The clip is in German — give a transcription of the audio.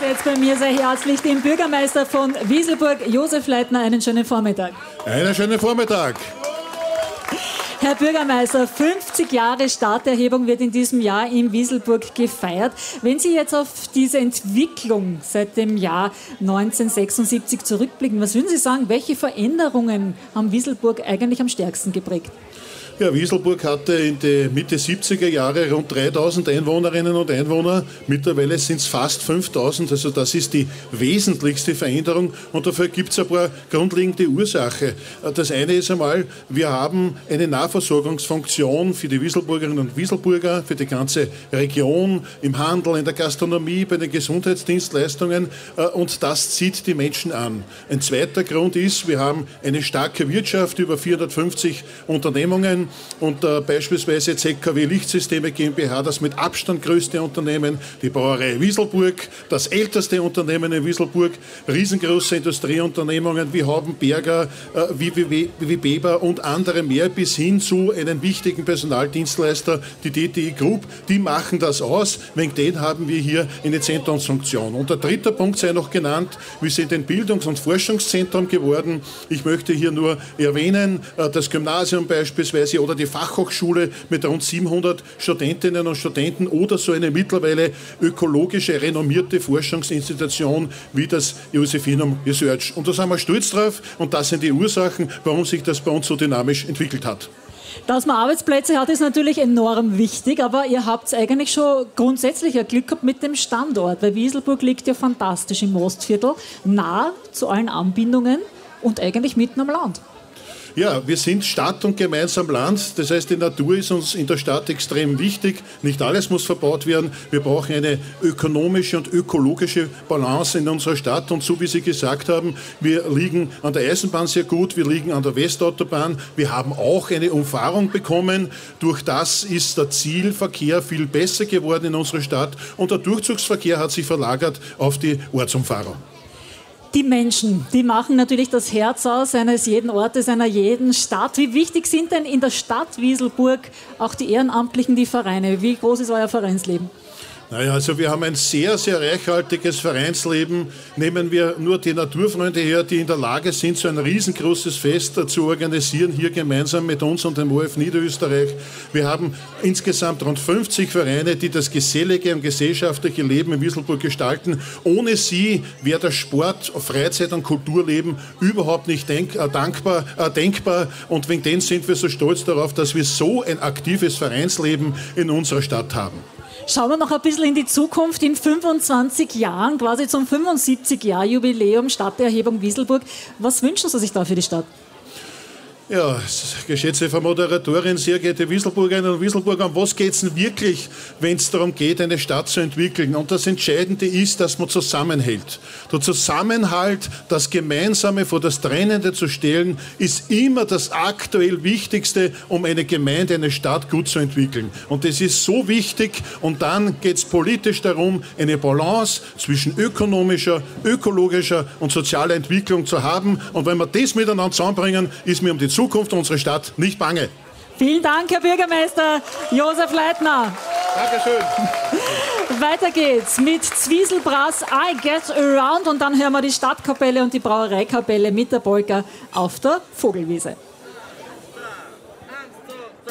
Jetzt bei mir sehr herzlich den Bürgermeister von Wieselburg, Josef Leitner. Einen schönen Vormittag. Einen schönen Vormittag. Herr Bürgermeister, 50 Jahre Stadterhebung wird in diesem Jahr in Wieselburg gefeiert. Wenn Sie jetzt auf diese Entwicklung seit dem Jahr 1976 zurückblicken, was würden Sie sagen, welche Veränderungen haben Wieselburg eigentlich am stärksten geprägt? Ja, Wieselburg hatte in die Mitte 70er Jahre rund 3000 Einwohnerinnen und Einwohner. Mittlerweile sind es fast 5000. Also das ist die wesentlichste Veränderung. Und dafür gibt es ein paar grundlegende Ursachen. Das eine ist einmal, wir haben eine Nahversorgungsfunktion für die Wieselburgerinnen und Wieselburger, für die ganze Region, im Handel, in der Gastronomie, bei den Gesundheitsdienstleistungen. Und das zieht die Menschen an. Ein zweiter Grund ist, wir haben eine starke Wirtschaft, über 450 Unternehmungen. Und beispielsweise ZKW Lichtsysteme GmbH, das mit Abstand größte Unternehmen, die Brauerei Wieselburg, das älteste Unternehmen in Wieselburg, riesengroße Industrieunternehmungen wie Haubenberger, wie Beber und andere mehr, bis hin zu einem wichtigen Personaldienstleister, die DTI Group, die machen das aus. Wegen denen haben wir hier eine Zentrumsfunktion. Und der dritte Punkt sei noch genannt, wir sind ein Bildungs- und Forschungszentrum geworden. Ich möchte hier nur erwähnen, das Gymnasium beispielsweise oder die Fachhochschule mit rund 700 Studentinnen und Studenten oder so eine mittlerweile ökologische, renommierte Forschungsinstitution wie das Josephinum Research. Und da sind wir stolz drauf und das sind die Ursachen, warum sich das bei uns so dynamisch entwickelt hat. Dass man Arbeitsplätze hat, ist natürlich enorm wichtig, aber ihr habt eigentlich schon grundsätzlich ein Glück gehabt mit dem Standort, weil Wieselburg liegt ja fantastisch im Mostviertel, nah zu allen Anbindungen und eigentlich mitten am Land. Ja, wir sind Stadt und gemeinsam Land. Das heißt, die Natur ist uns in der Stadt extrem wichtig. Nicht alles muss verbaut werden. Wir brauchen eine ökonomische und ökologische Balance in unserer Stadt. Und so wie Sie gesagt haben, wir liegen an der Eisenbahn sehr gut, wir liegen an der Westautobahn. Wir haben auch eine Umfahrung bekommen. Durch das ist der Zielverkehr viel besser geworden in unserer Stadt. Und der Durchzugsverkehr hat sich verlagert auf die Ortsumfahrung. Die Menschen, die machen natürlich das Herz aus eines jeden Ortes, einer jeden Stadt. Wie wichtig sind denn in der Stadt Wieselburg auch die Ehrenamtlichen, die Vereine? Wie groß ist euer Vereinsleben? Naja, also wir haben ein sehr, sehr reichhaltiges Vereinsleben. Nehmen wir nur die Naturfreunde her, die in der Lage sind, so ein riesengroßes Fest zu organisieren, hier gemeinsam mit uns und dem ORF Niederösterreich. Wir haben insgesamt rund 50 Vereine, die das gesellige und gesellschaftliche Leben in Wieselburg gestalten. Ohne sie wäre das Sport-, Freizeit- und Kulturleben überhaupt nicht denkbar. Und wegen dem sind wir so stolz darauf, dass wir so ein aktives Vereinsleben in unserer Stadt haben. Schauen wir noch ein bisschen in die Zukunft. In 25 Jahren, quasi zum 75-Jahr-Jubiläum Stadterhebung Wieselburg. Was wünschen Sie sich da für die Stadt? Ja, geschätzte Frau Moderatorin, sehr geehrte Wieselburgerinnen und Wieselburger, um was geht es denn wirklich, wenn es darum geht, eine Stadt zu entwickeln? Und das Entscheidende ist, dass man zusammenhält. Der Zusammenhalt, das Gemeinsame vor das Trennende zu stellen, ist immer das aktuell Wichtigste, um eine Gemeinde, eine Stadt gut zu entwickeln. Und das ist so wichtig. Und dann geht es politisch darum, eine Balance zwischen ökonomischer, ökologischer und sozialer Entwicklung zu haben. Und wenn wir das miteinander zusammenbringen, ist mir um die Zukunft unserer Stadt nicht bange. Vielen Dank, Herr Bürgermeister Josef Leitner. Dankeschön. Weiter geht's mit Zwieselbrass I Get Around und dann hören wir die Stadtkapelle und die Brauereikapelle mit der Polka auf der Vogelwiese.